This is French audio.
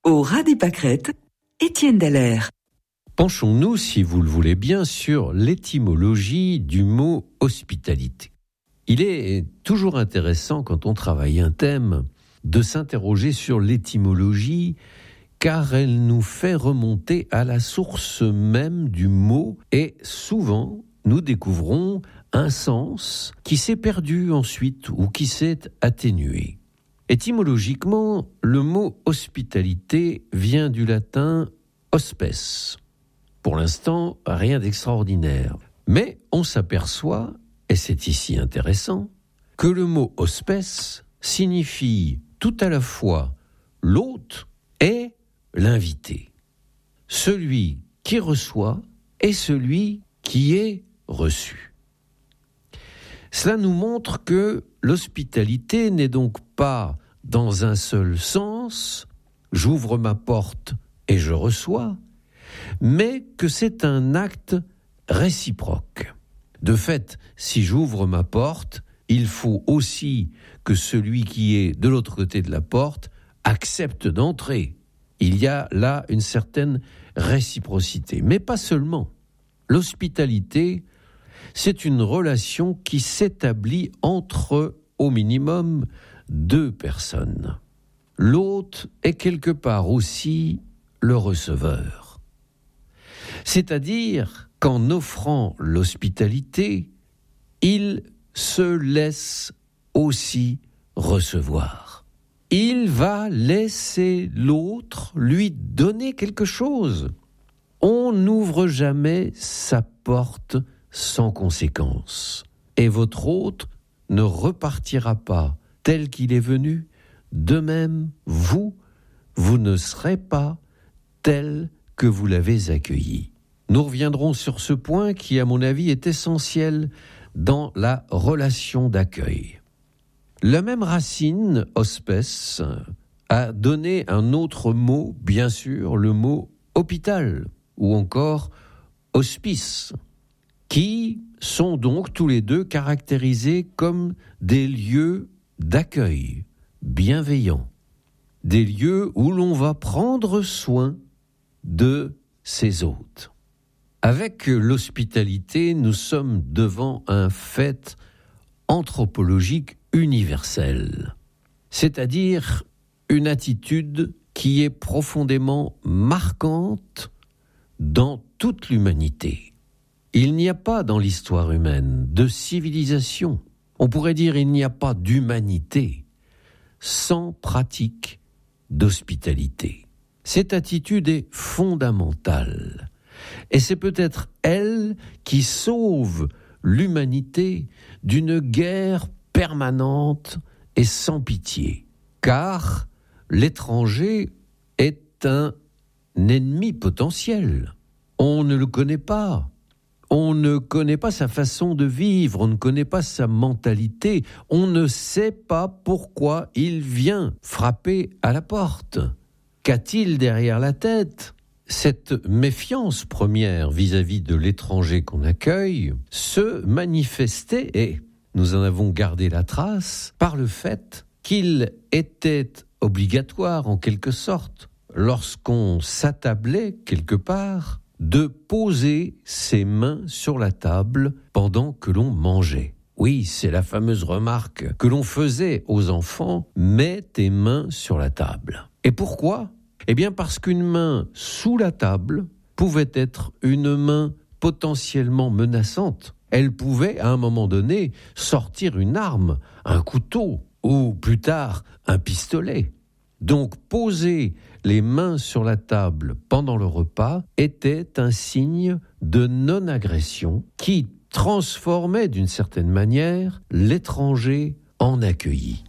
Au ras des pâquerettes, Étienne Dallaire. Penchons-nous, si vous le voulez bien, sur l'étymologie du mot hospitalité. Il est toujours intéressant, quand on travaille un thème, de s'interroger sur l'étymologie, car elle nous fait remonter à la source même du mot, et souvent nous découvrons un sens qui s'est perdu ensuite ou qui s'est atténué. Étymologiquement, le mot hospitalité vient du latin hospes. Pour l'instant, rien d'extraordinaire. Mais on s'aperçoit, et c'est ici intéressant, que le mot hospes signifie tout à la fois l'hôte et l'invité. Celui qui reçoit et celui qui est reçu. Cela nous montre que l'hospitalité n'est donc pas dans un seul sens, j'ouvre ma porte et je reçois, mais que c'est un acte réciproque. De fait, si j'ouvre ma porte, il faut aussi que celui qui est de l'autre côté de la porte accepte d'entrer. Il y a là une certaine réciprocité, mais pas seulement. L'hospitalité, c'est une relation qui s'établit entre, au minimum, deux personnes. L'hôte est quelque part aussi le receveur. C'est-à-dire qu'en offrant l'hospitalité, il se laisse aussi recevoir. Il va laisser l'autre lui donner quelque chose. On n'ouvre jamais sa porte sans conséquence. Et votre hôte ne repartira pas tel qu'il est venu. De même, vous ne serez pas tel que vous l'avez accueilli. Nous reviendrons sur ce point qui, à mon avis, est essentiel dans la relation d'accueil. La même racine, hospes, a donné un autre mot, bien sûr, le mot hôpital, ou encore hospice, qui sont donc tous les deux caractérisés comme des lieux d'accueil bienveillants, des lieux où l'on va prendre soin de ses hôtes. Avec l'hospitalité, nous sommes devant un fait anthropologique universel, c'est-à-dire une attitude qui est profondément marquante dans toute l'humanité. Il n'y a pas dans l'histoire humaine de civilisation, on pourrait dire il n'y a pas d'humanité sans pratique d'hospitalité. Cette attitude est fondamentale et c'est peut-être elle qui sauve l'humanité d'une guerre permanente et sans pitié, car l'étranger est un ennemi potentiel. On ne le connaît pas. On ne connaît pas sa façon de vivre, on ne connaît pas sa mentalité, on ne sait pas pourquoi il vient frapper à la porte. Qu'a-t-il derrière la tête ? Cette méfiance première vis-à-vis de l'étranger qu'on accueille se manifestait, et nous en avons gardé la trace, par le fait qu'il était obligatoire, en quelque sorte, lorsqu'on s'attablait quelque part, de poser ses mains sur la table pendant que l'on mangeait. Oui, c'est la fameuse remarque que l'on faisait aux enfants, « mets tes mains sur la table ». Et pourquoi ? Eh bien parce qu'une main sous la table pouvait être une main potentiellement menaçante. Elle pouvait, à un moment donné, sortir une arme, un couteau, ou plus tard, un pistolet. Donc poser les mains sur la table pendant le repas était un signe de non-agression qui transformait d'une certaine manière l'étranger en accueilli.